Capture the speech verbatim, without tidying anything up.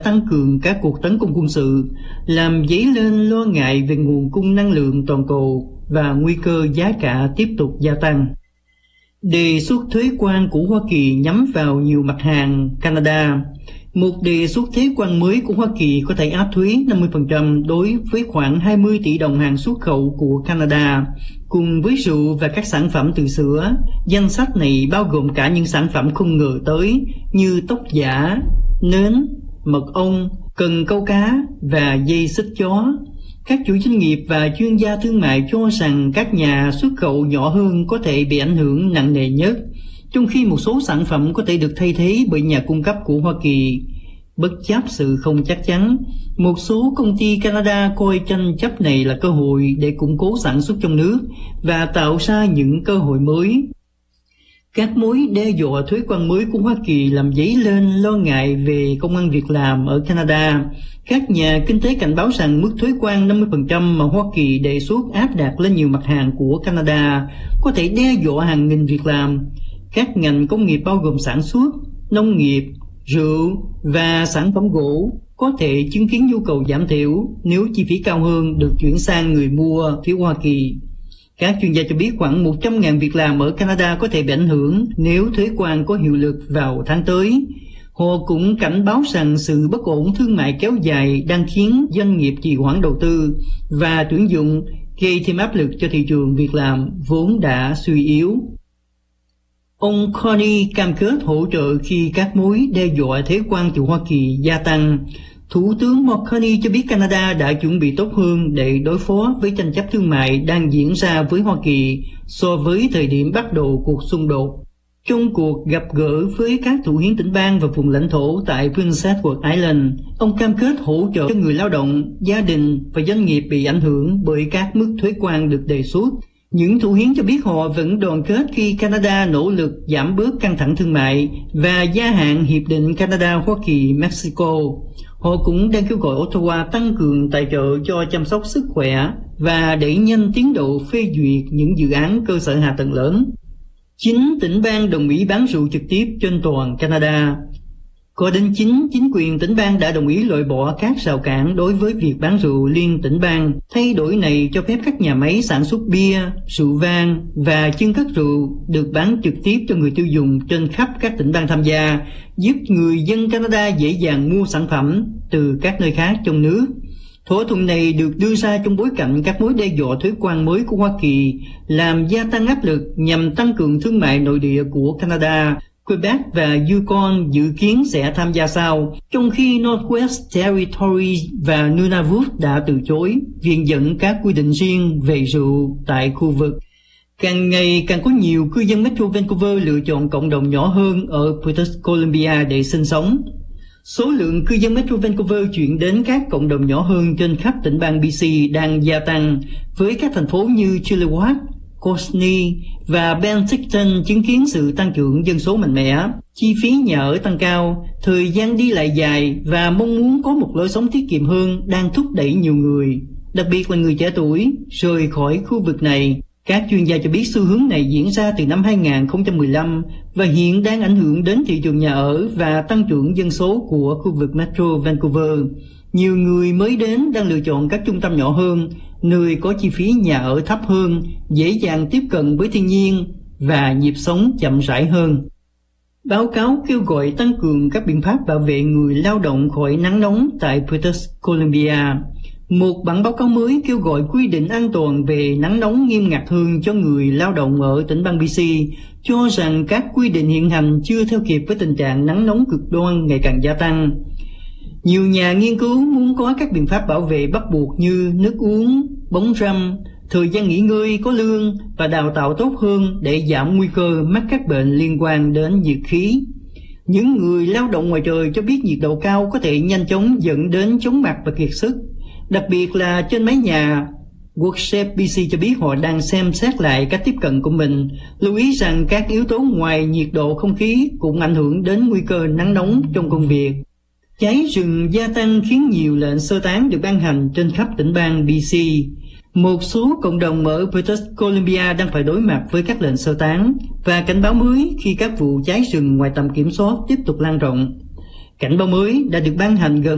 tăng cường các cuộc tấn công quân sự, làm dấy lên lo ngại về nguồn cung năng lượng toàn cầu và nguy cơ giá cả tiếp tục gia tăng. Đề xuất thuế quan của Hoa Kỳ nhắm vào nhiều mặt hàng Canada. Một đề xuất thuế quan mới của Hoa Kỳ có thể áp thuế năm mươi phần trăm đối với khoảng hai mươi tỷ đồng hàng xuất khẩu của Canada, cùng với rượu và các sản phẩm từ sữa. Danh sách này bao gồm cả những sản phẩm không ngờ tới như tóc giả, nến, mật ong, cần câu cá và dây xích chó. Các chủ doanh nghiệp và chuyên gia thương mại cho rằng các nhà xuất khẩu nhỏ hơn có thể bị ảnh hưởng nặng nề nhất, trong khi một số sản phẩm có thể được thay thế bởi nhà cung cấp của Hoa Kỳ. Bất chấp sự không chắc chắn, một số công ty Canada coi tranh chấp này là cơ hội để củng cố sản xuất trong nước và tạo ra những cơ hội mới. Các mối đe dọa thuế quan mới của Hoa Kỳ làm dấy lên lo ngại về công ăn việc làm ở Canada. Các nhà kinh tế cảnh báo rằng mức thuế quan năm mươi phần trăm mà Hoa Kỳ đề xuất áp đặt lên nhiều mặt hàng của Canada có thể đe dọa hàng nghìn việc làm. Các ngành công nghiệp bao gồm sản xuất, nông nghiệp, rượu và sản phẩm gỗ có thể chứng kiến nhu cầu giảm thiểu nếu chi phí cao hơn được chuyển sang người mua phía Hoa Kỳ. Các chuyên gia cho biết khoảng một trăm nghìn việc làm ở Canada có thể bị ảnh hưởng nếu thuế quan có hiệu lực vào tháng tới. Họ cũng cảnh báo rằng sự bất ổn thương mại kéo dài đang khiến doanh nghiệp trì hoãn đầu tư và tuyển dụng, gây thêm áp lực cho thị trường việc làm vốn đã suy yếu. Ông Carney cam kết hỗ trợ khi các mối đe dọa thuế quan từ Hoa Kỳ gia tăng. Thủ tướng Mark Carney cho biết Canada đã chuẩn bị tốt hơn để đối phó với tranh chấp thương mại đang diễn ra với Hoa Kỳ so với thời điểm bắt đầu cuộc xung đột. Trong cuộc gặp gỡ với các thủ hiến tỉnh bang và vùng lãnh thổ tại Prince Edward Island, ông cam kết hỗ trợ cho người lao động, gia đình và doanh nghiệp bị ảnh hưởng bởi các mức thuế quan được đề xuất. Những thủ hiến cho biết họ vẫn đoàn kết khi Canada nỗ lực giảm bớt căng thẳng thương mại và gia hạn Hiệp định Canada-Hoa Kỳ-Mexico. Họ cũng đang kêu gọi Ottawa tăng cường tài trợ cho chăm sóc sức khỏe và đẩy nhanh tiến độ phê duyệt những dự án cơ sở hạ tầng lớn. Chính tỉnh bang đồng ý bán rượu trực tiếp trên toàn Canada. Có đến chín chính quyền tỉnh bang đã đồng ý loại bỏ các rào cản đối với việc bán rượu liên tỉnh bang. Thay đổi này cho phép các nhà máy sản xuất bia, rượu vang và chân cất rượu được bán trực tiếp cho người tiêu dùng trên khắp các tỉnh bang tham gia, giúp người dân Canada dễ dàng mua sản phẩm từ các nơi khác trong nước. Thỏa thuận này được đưa ra trong bối cảnh các mối đe dọa thuế quan mới của Hoa Kỳ làm gia tăng áp lực nhằm tăng cường thương mại nội địa của Canada. Quebec và Yukon dự kiến sẽ tham gia sau, trong khi Northwest Territories và Nunavut đã từ chối viện dẫn các quy định riêng về rượu tại khu vực. Càng ngày càng có nhiều cư dân Metro Vancouver lựa chọn cộng đồng nhỏ hơn ở British Columbia để sinh sống. Số lượng cư dân Metro Vancouver chuyển đến các cộng đồng nhỏ hơn trên khắp tỉnh bang bê xê đang gia tăng, với các thành phố như Chilliwack, Courtenay và Penticton chứng kiến sự tăng trưởng dân số mạnh mẽ. Chi phí nhà ở tăng cao, thời gian đi lại dài và mong muốn có một lối sống tiết kiệm hơn đang thúc đẩy nhiều người, đặc biệt là người trẻ tuổi, rời khỏi khu vực này. Các chuyên gia cho biết xu hướng này diễn ra từ năm hai nghìn không trăm mười lăm và hiện đang ảnh hưởng đến thị trường nhà ở và tăng trưởng dân số của khu vực Metro Vancouver. Nhiều người mới đến đang lựa chọn các trung tâm nhỏ hơn, nơi có chi phí nhà ở thấp hơn, dễ dàng tiếp cận với thiên nhiên và nhịp sống chậm rãi hơn. Báo cáo kêu gọi tăng cường các biện pháp bảo vệ người lao động khỏi nắng nóng tại British Columbia. Một bản báo cáo mới kêu gọi quy định an toàn về nắng nóng nghiêm ngặt hơn cho người lao động ở tỉnh bang bê xê, cho rằng các quy định hiện hành chưa theo kịp với tình trạng nắng nóng cực đoan ngày càng gia tăng. Nhiều nhà nghiên cứu muốn có các biện pháp bảo vệ bắt buộc như nước uống, bóng râm, thời gian nghỉ ngơi có lương và đào tạo tốt hơn để giảm nguy cơ mắc các bệnh liên quan đến nhiệt khí. Những người lao động ngoài trời cho biết nhiệt độ cao có thể nhanh chóng dẫn đến chóng mặt và kiệt sức, đặc biệt là trên mái nhà. Workshape bê xê cho biết họ đang xem xét lại cách tiếp cận của mình, lưu ý rằng các yếu tố ngoài nhiệt độ không khí cũng ảnh hưởng đến nguy cơ nắng nóng trong công việc. Cháy rừng gia tăng khiến nhiều lệnh sơ tán được ban hành trên khắp tỉnh bang bê xê. Một số cộng đồng ở British Columbia đang phải đối mặt với các lệnh sơ tán và cảnh báo mới khi các vụ cháy rừng ngoài tầm kiểm soát tiếp tục lan rộng. Cảnh báo mới đã được ban hành gần